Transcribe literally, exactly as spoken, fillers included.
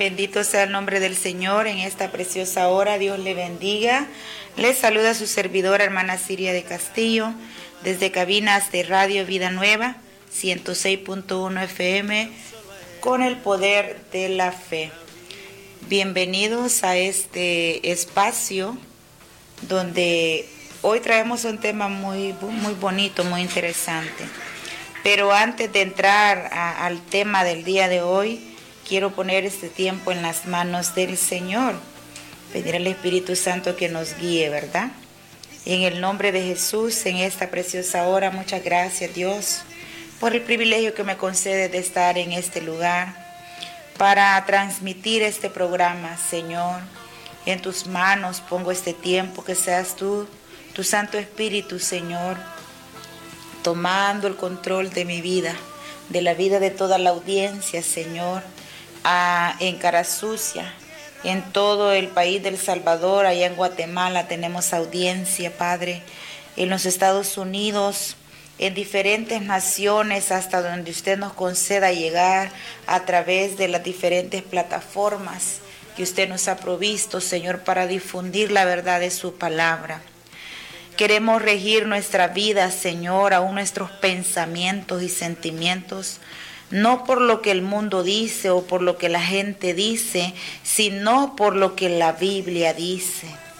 Bendito sea el nombre del Señor en esta preciosa hora. Dios le bendiga. Les saluda su servidora, hermana Siria de Castillo, desde cabinas de Radio Vida Nueva, ciento seis punto uno F M, con el poder de la fe. Bienvenidos a este espacio donde hoy traemos un tema muy, muy bonito, muy interesante. Pero antes de entrar a, al tema del día de hoy, quiero poner este tiempo en las manos del Señor. Pedir al Espíritu Santo que nos guíe, ¿verdad? En el nombre de Jesús, en esta preciosa hora, muchas gracias, Dios, por el privilegio que me concede de estar en este lugar para transmitir este programa, Señor. En tus manos pongo este tiempo, que seas tú, tu Santo Espíritu, Señor, tomando el control de mi vida, de la vida de toda la audiencia, Señor, a, en Cara Sucia, en todo el país del Salvador, allá en Guatemala tenemos audiencia, Padre, en los Estados Unidos, en diferentes naciones, hasta donde usted nos conceda llegar a través de las diferentes plataformas que usted nos ha provisto, Señor, para difundir la verdad de su palabra. Queremos regir nuestra vida, Señor, aún nuestros pensamientos y sentimientos, no por lo que el mundo dice o por lo que la gente dice, sino por lo que la Biblia dice.